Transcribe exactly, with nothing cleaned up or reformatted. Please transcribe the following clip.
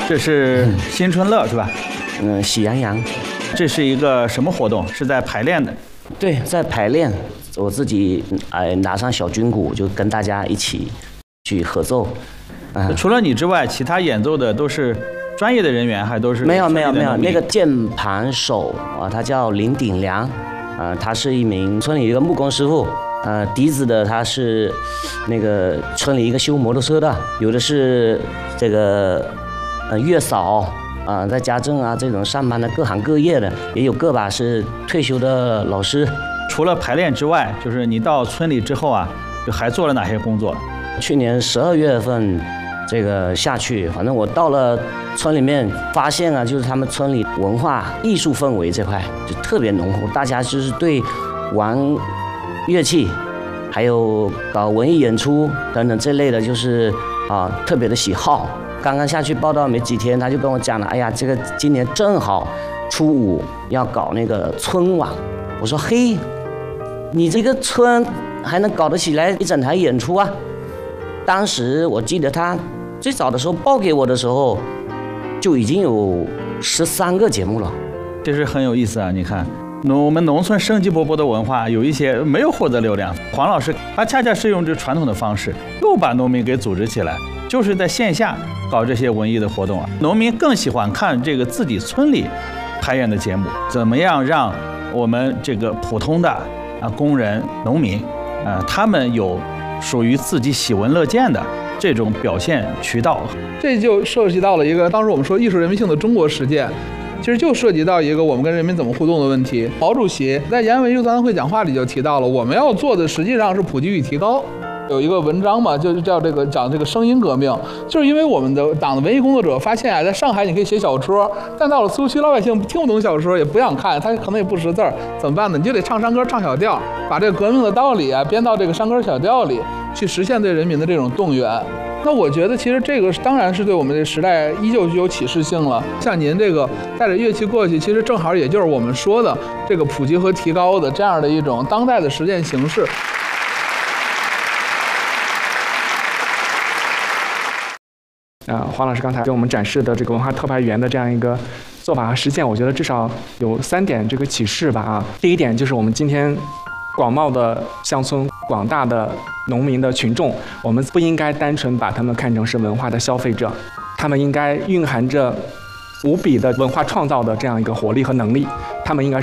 这是新春乐是吧？ 嗯，喜羊羊。 这是一个什么活动？是在排练的？ 对，在排练。我自己哎拿上小军鼓，就跟大家一起去合奏。 嗯、除了你之外，其他演奏的都是专业的人员，还都是没有没有没有。那个键盘手啊，他叫林鼎良，啊，他是一名村里一个木工师傅。呃，笛子的他是那个村里一个修摩托车的，有的是这个呃月嫂啊、呃，在家政啊这种上班的各行各业的，也有个把是退休的老师。 除了排练之外，就是你到村里之后啊，就还做了哪些工作？ 去年十二月份这个下去，反正我到了村里面，发现啊，就是他们村里文化艺术氛围这块就特别浓厚，大家就是对玩乐器，还有搞文艺演出等等这类的，就是啊特别的喜好。刚刚下去报道没几天，他就跟我讲了，哎呀，这个今年正好初五要搞那个春晚。我说嘿，你这个村还能搞得起来一整台演出啊？当时我记得他最早的时候报给我的时候，就已经有十三个节目了。 这是很有意思啊！你看。我们农村生机勃勃的文化，有一些没有获得流量。黄老师他恰恰是用这传统的方式，又把农民给组织起来，就是在线下搞这些文艺的活动啊。农民更喜欢看这个自己村里排演的节目，怎么样让我们这个普通的啊工人、农民啊，他们有属于自己喜闻乐见的这种表现渠道。 这就涉及到了一个当时我们说艺术人民性的中国实践。其实就涉及到一个我们跟人民怎么互动的问题。毛主席在延安文艺座谈会讲话里就提到了，我们要做的实际上是普及与提高。有一个文章嘛，就是叫这个讲这个声音革命，就是因为我们的党的文艺工作者发现啊，在上海你可以写小说，但到了苏区老百姓听不懂小说，也不想看，他可能也不识字儿，怎么办呢？你就得唱山歌、唱小调，把这个革命的道理啊编到这个山歌小调里，去实现对人民的这种动员。那我觉得其实这个当然是对我们这时代依旧具有启示性了。像您这个带着乐器过去，其实正好也就是我们说的这个普及和提高的这样的一种当代的实践形式。 啊，黄老师刚才给我们展示的这个文化特派员的这样一个做法和实践，我觉得至少有三点这个启示吧啊。第一点就是我们今天广袤的乡村、广大的农民的群众，我们不应该单纯把他们看成是文化的消费者，他们应该蕴含着无比的文化创造的这样一个活力和能力，他们应该是